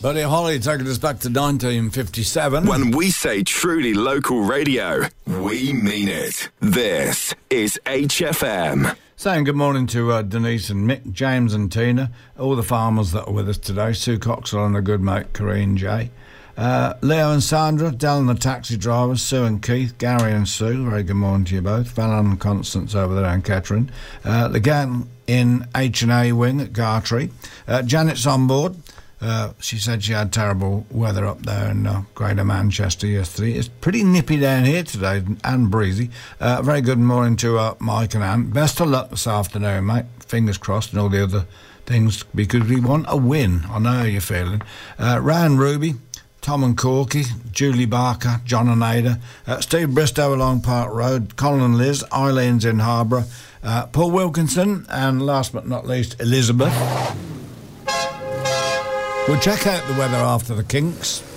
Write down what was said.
Buddy Holly taking us back to 1957. When we say truly local radio, we mean it. This is HFM. Saying good morning to Denise and Mick, James and Tina, all the farmers that are with us today, Sue Coxwell and a good mate, Corinne J. Leo and Sandra, Dell and the taxi drivers, Sue and Keith, Gary and Sue, very good morning to you both. Fallon and Constance over there and Kettering. The gang in H&A wing at Gartree. Janet's on board. She said she had terrible weather up there in Greater Manchester yesterday. It's pretty nippy down here today and breezy. Very good morning to Mike and Anne. Best of luck this afternoon, mate. Fingers crossed and all the other things, because we want a win. I know how you're feeling. Ryan Ruby, Tom and Corky, Julie Barker, John and Ada, Steve Bristow along Park Road, Colin and Liz, Eileen's in Harborough, Paul Wilkinson, and last but not least, Elizabeth. We'll check out the weather after the Kinks.